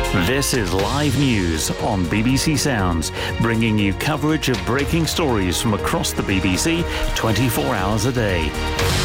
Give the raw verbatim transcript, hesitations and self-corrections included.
This is live news on B B C Sounds, bringing you coverage of breaking stories from across the B B C twenty-four hours a day.